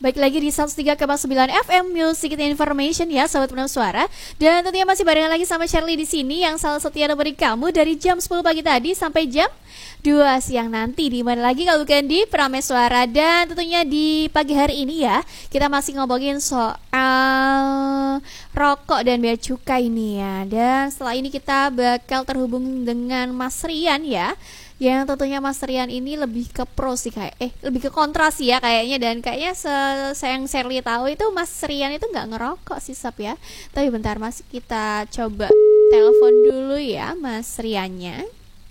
Baik lagi di 103,9 FM Music and Information ya, sahabat pendengar suara. Dan tentunya masih barengan lagi sama Shirley di sini yang selalu setia nemenin kamu dari jam 10 pagi tadi sampai jam 2 siang nanti. Di mana lagi kalau bukan di Prameswara. Dan tentunya di pagi hari ini ya, kita masih ngomongin soal rokok dan bea cukai ini ya. Dan setelah ini kita bakal terhubung dengan Mas Rian ya, yang tentunya Mas Rian ini lebih ke pro sih lebih ke kontra sih ya kayaknya. Dan kayaknya yang Shirley tahu itu Mas Rian itu nggak ngerokok sih Sob ya. Tapi bentar Mas, kita coba telepon dulu ya Mas Riannya.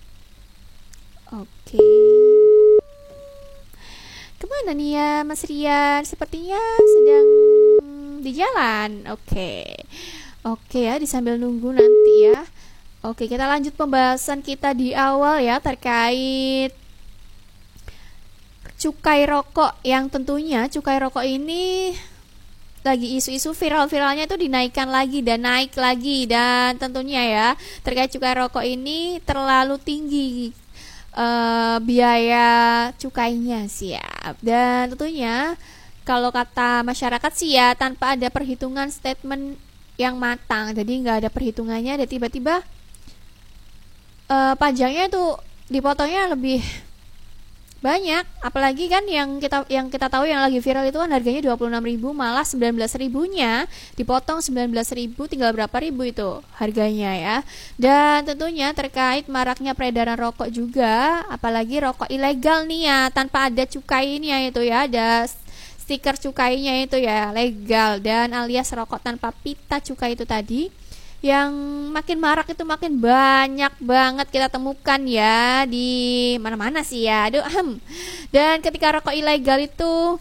Oke. Kemana nih ya Mas Rian? Sepertinya sedang di jalan. Oke ya, disambil nunggu nanti ya. Oke, kita lanjut pembahasan kita di awal ya terkait cukai rokok, yang tentunya cukai rokok ini lagi isu-isu viral-viralnya itu dinaikkan lagi dan naik lagi. Dan tentunya ya terkait cukai rokok ini terlalu tinggi biaya cukainya sih ya. Dan tentunya kalau kata masyarakat sih ya, tanpa ada perhitungan statement yang matang, jadi nggak ada perhitungannya, ada tiba-tiba pajaknya itu dipotongnya lebih banyak. Apalagi kan yang kita tahu yang lagi viral itu kan harganya 26.000, malah 19.000-nya dipotong 19.000, tinggal berapa ribu itu harganya ya. Dan tentunya terkait maraknya peredaran rokok juga, apalagi rokok ilegal nih ya, tanpa ada cukainya itu ya, ada stiker cukainya itu ya, legal dan alias rokok tanpa pita cukai itu tadi, yang makin marak itu makin banyak banget kita temukan ya di mana-mana sih ya. Dan ketika rokok ilegal itu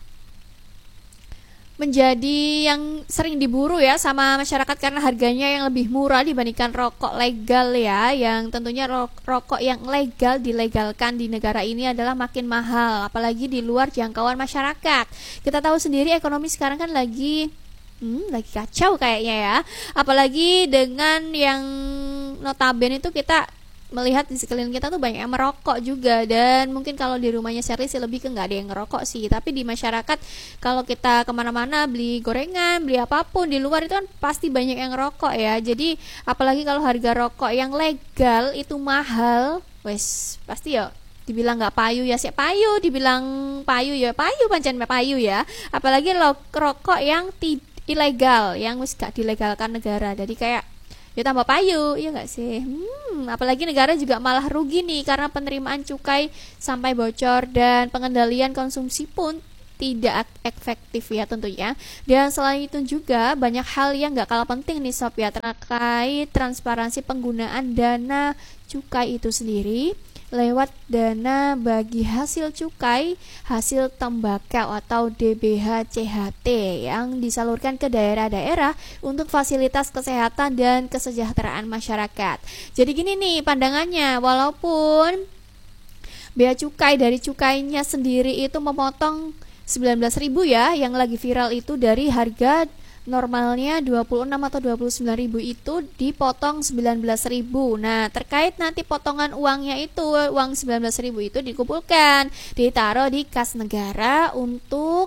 menjadi yang sering diburu ya sama masyarakat karena harganya yang lebih murah dibandingkan rokok legal ya, yang tentunya rokok yang legal dilegalkan di negara ini adalah makin mahal, apalagi di luar jangkauan masyarakat. Kita tahu sendiri ekonomi sekarang kan lagi kacau kayaknya ya, apalagi dengan yang notabene itu kita melihat di sekeliling kita tuh banyak yang merokok juga. Dan mungkin kalau di rumahnya Shirley sih lebih ke nggak ada yang ngerokok sih, tapi di masyarakat kalau kita kemana-mana beli gorengan, beli apapun di luar itu kan pasti banyak yang ngerokok ya. Jadi apalagi kalau harga rokok yang legal itu mahal, wes pasti ya dibilang nggak payu ya sih payu, dibilang payu ya payu, pancen payu ya. Apalagi rokok yang ilegal, yang wis gak dilegalkan negara, jadi kayak ya tambah payu, iya nggak sih? Apalagi negara juga malah rugi nih karena penerimaan cukai sampai bocor dan pengendalian konsumsi pun tidak efektif ya tentunya. Dan selain itu juga banyak hal yang gak kalah penting nih Sob ya, terkait transparansi penggunaan dana cukai itu sendiri lewat dana bagi hasil cukai hasil tembakau atau DBH CHT yang disalurkan ke daerah-daerah untuk fasilitas kesehatan dan kesejahteraan masyarakat. Jadi gini nih pandangannya, walaupun bea cukai dari cukainya sendiri itu memotong 19.000 ya, yang lagi viral itu dari harga normalnya 26 atau 29.000 itu dipotong 19.000. Nah, terkait nanti potongan uangnya itu, uang 19.000 itu dikumpulkan, ditaruh di kas negara untuk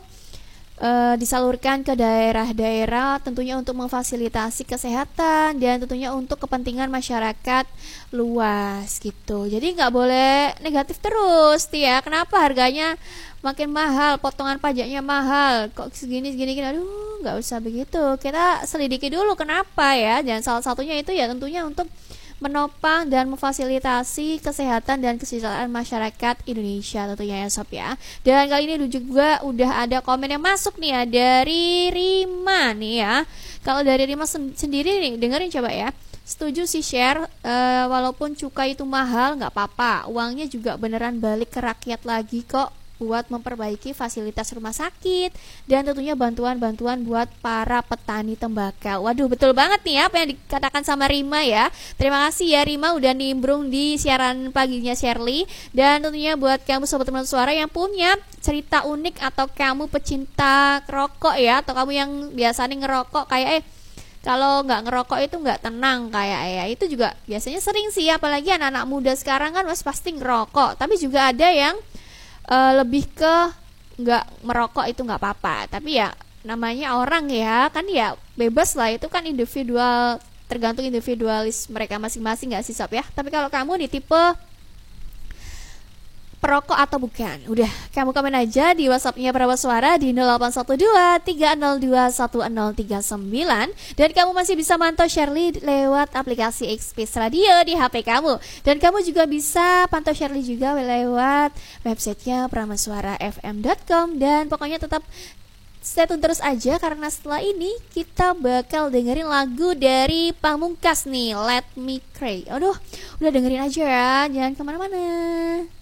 disalurkan ke daerah-daerah, tentunya untuk memfasilitasi kesehatan dan tentunya untuk kepentingan masyarakat luas gitu. Jadi nggak boleh negatif terus ya. Kenapa harganya makin mahal, potongan pajaknya mahal, kok segini, aduh nggak usah begitu. Kita selidiki dulu kenapa ya. Dan salah satunya itu ya tentunya untuk menopang dan memfasilitasi kesehatan dan kesejahteraan masyarakat Indonesia tentunya ya Sob ya. Dan kali ini juga udah ada komen yang masuk nih ya dari Rima nih ya. Kalau dari Rima sendiri nih, dengerin coba ya. Setuju sih share, walaupun cukai itu mahal nggak apa-apa, uangnya juga beneran balik ke rakyat lagi kok, buat memperbaiki fasilitas rumah sakit dan tentunya bantuan-bantuan buat para petani tembakau. Waduh, betul banget nih apa yang dikatakan sama Rima ya. Terima kasih ya Rima udah nimbrung di siaran paginya Shirley. Dan tentunya buat kamu sobat teman suara yang punya cerita unik atau kamu pecinta rokok ya, atau kamu yang biasanya ngerokok kayak kalau nggak ngerokok itu nggak tenang kayak ya, itu juga biasanya sering sih, apalagi anak-anak muda sekarang kan pasti ngerokok. Tapi juga ada yang lebih ke nggak merokok itu nggak apa-apa, tapi ya namanya orang ya kan, ya bebas lah, itu kan individual, tergantung individualis mereka masing-masing nggak sih Sob ya. Tapi kalau kamu nih tipe perokok atau bukan? Udah, kamu komen aja di WhatsAppnya Prawa Suara di 0812 302 1039. Dan kamu masih bisa mantau Shirley lewat aplikasi Xpis Radio di HP kamu. Dan kamu juga bisa pantau Shirley juga lewat websitenya pramasuarafm.com. Dan pokoknya tetap stay tune terus aja, karena setelah ini kita bakal dengerin lagu dari Pamungkas nih, Let Me Cry. Aduh, udah dengerin aja ya, jangan kemana-mana.